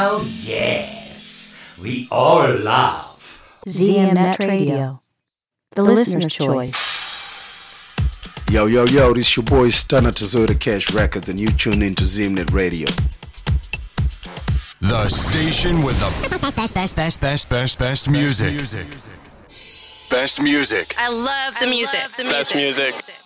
Oh, yes. We all love ZMNet Radio, the listener's choice. Yo, this your boy Stunner Tezoda Cash Records, and you tune into ZMNet Radio. The station with the best music. Best music. I love the music. Best music.